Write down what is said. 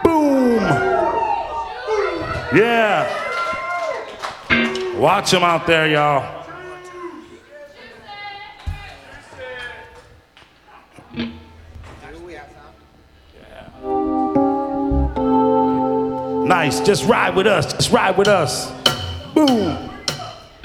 Boom. Yeah. Watch them out there, y'all. Nice, just ride with us, just ride with us. Boom.